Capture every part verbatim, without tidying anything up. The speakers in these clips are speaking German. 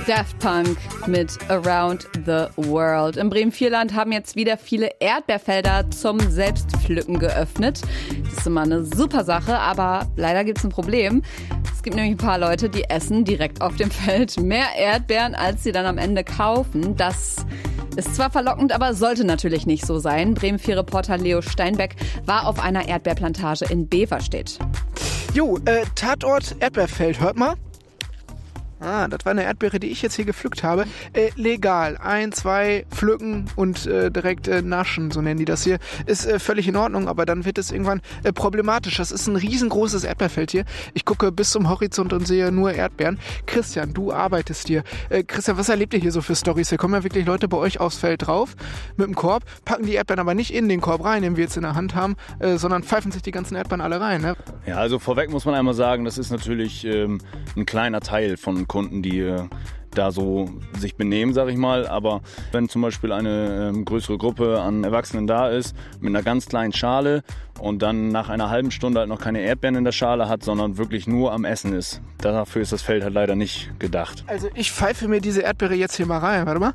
Daft Punk mit Around the World. Im Bremen-Vierland haben jetzt wieder viele Erdbeerfelder zum Selbstpflücken geöffnet. Das ist immer eine super Sache, aber leider gibt es ein Problem. Es gibt nämlich ein paar Leute, die essen direkt auf dem Feld mehr Erdbeeren, als sie dann am Ende kaufen. Das ist zwar verlockend, aber sollte natürlich nicht so sein. Bremen vier Reporter Leo Steinbeck war auf einer Erdbeerplantage in Beverstedt. Jo, äh, Tatort Erdbeerfeld, hört mal. Ah, das war eine Erdbeere, die ich jetzt hier gepflückt habe. Äh, legal. Ein, zwei pflücken und äh, direkt äh, naschen, so nennen die das hier. Ist äh, völlig in Ordnung, aber dann wird es irgendwann äh, problematisch. Das ist ein riesengroßes Erdbeerfeld hier. Ich gucke bis zum Horizont und sehe nur Erdbeeren. Christian, du arbeitest hier. Äh, Christian, was erlebt ihr hier so für Storys? Hier kommen ja wirklich Leute bei euch aufs Feld drauf mit dem Korb, packen die Erdbeeren aber nicht in den Korb rein, den wir jetzt in der Hand haben, äh, sondern pfeifen sich die ganzen Erdbeeren alle rein, ne? Ja, also vorweg muss man einmal sagen, das ist natürlich ähm, ein kleiner Teil von Kunden, die äh, da so sich benehmen, sag ich mal. Aber wenn zum Beispiel eine ähm, größere Gruppe an Erwachsenen da ist, mit einer ganz kleinen Schale und dann nach einer halben Stunde halt noch keine Erdbeeren in der Schale hat, sondern wirklich nur am Essen ist, dafür ist das Feld halt leider nicht gedacht. Also ich pfeife mir diese Erdbeere jetzt hier mal rein, warte mal.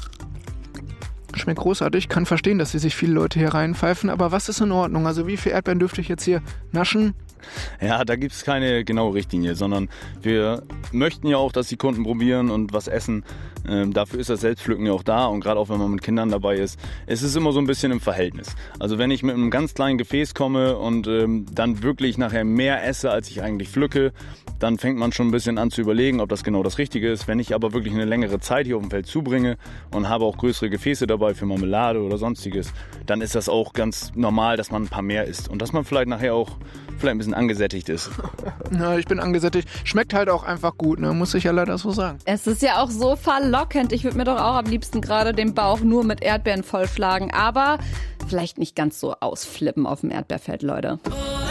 Schmeckt großartig, kann verstehen, dass sie sich viele Leute hier reinpfeifen, aber was ist in Ordnung? Also wie viele Erdbeeren dürfte ich jetzt hier naschen? Ja, da gibt es keine genaue Richtlinie, sondern wir möchten ja auch, dass die Kunden probieren und was essen. Ähm, dafür ist das Selbstpflücken ja auch da und gerade auch wenn man mit Kindern dabei ist. Es ist immer so ein bisschen im Verhältnis. Also wenn ich mit einem ganz kleinen Gefäß komme und ähm, dann wirklich nachher mehr esse, als ich eigentlich pflücke, dann fängt man schon ein bisschen an zu überlegen, ob das genau das Richtige ist. Wenn ich aber wirklich eine längere Zeit hier auf dem Feld zubringe und habe auch größere Gefäße dabei für Marmelade oder sonstiges, dann ist das auch ganz normal, dass man ein paar mehr isst und dass man vielleicht nachher auch vielleicht ein bisschen angesättigt ist. Na, ich bin angesättigt. Schmeckt halt auch einfach gut, ne? Muss ich ja leider so sagen. Es ist ja auch so verlockend. Ich würde mir doch auch am liebsten gerade den Bauch nur mit Erdbeeren vollschlagen. Aber vielleicht nicht ganz so ausflippen auf dem Erdbeerfeld, Leute.